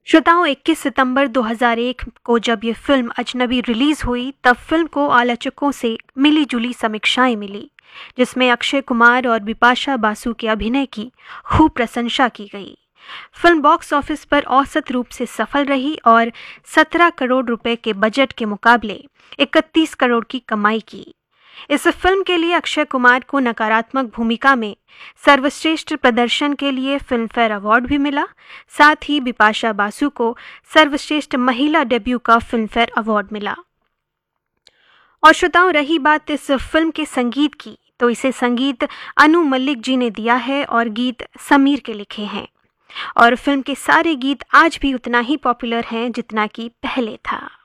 श्रोताओं, 21 सितंबर 2001 को जब ये फिल्म अजनबी रिलीज हुई तब फिल्म को आलोचकों से मिली जुली समीक्षाएं मिली, जिसमें अक्षय कुमार और बिपाशा बासु के अभिनय की खूब प्रशंसा की गई। फिल्म बॉक्स ऑफिस पर औसत रूप से सफल रही और 17 करोड़ रुपए के बजट के मुकाबले 31 करोड़ की कमाई की। इस फिल्म के लिए अक्षय कुमार को नकारात्मक भूमिका में सर्वश्रेष्ठ प्रदर्शन के लिए फिल्म फेयर अवार्ड भी मिला। साथ ही बिपाशा बासु को सर्वश्रेष्ठ महिला डेब्यू का फिल्म फेयर अवार्ड मिला। और श्रोताओं, रही बात इस फिल्म के संगीत की, तो इसे संगीत अनु मलिक जी ने दिया है और गीत समीर के लिखे हैं। और फिल्म के सारे गीत आज भी उतना ही पॉपुलर हैं जितना कि पहले था।